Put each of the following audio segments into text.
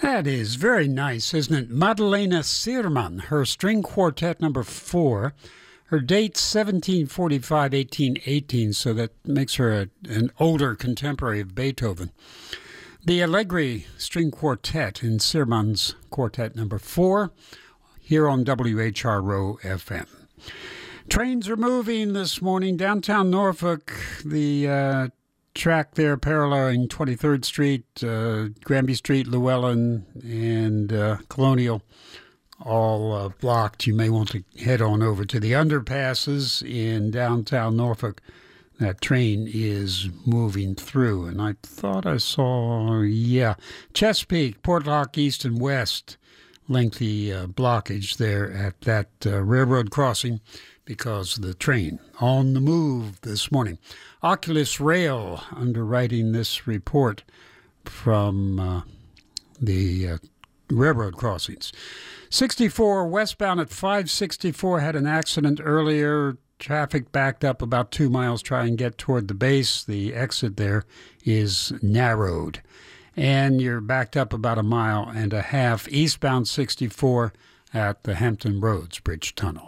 That is very nice, isn't it? Madalena Sirman, her string quartet number 4. Her date 1745-1818, so that makes her an older contemporary of Beethoven. The Allegri String Quartet in Sirman's Quartet number 4, here on WHRO FM. Trains are moving this morning. Downtown Norfolk, the track there paralleling 23rd Street, Granby Street, Llewellyn, and Colonial, all blocked. You may want to head on over to the underpasses in downtown Norfolk. That train is moving through. And I thought I saw, Chesapeake, Portlock East and West, lengthy blockage there at that railroad crossing because of the train on the move this morning. Oculus Rail underwriting this report from the railroad crossings. 64 westbound at 564 had an accident earlier. Traffic backed up about 2 miles trying to get toward the base. The exit there is narrowed. And you're backed up about 1.5 miles eastbound 64 at the Hampton Roads Bridge Tunnel.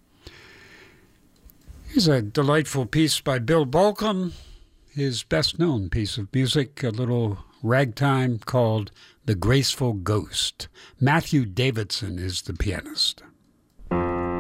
Here's a delightful piece by Bill Bolcom, his best-known piece of music, a little ragtime called The Graceful Ghost. Matthew Davidson is the pianist.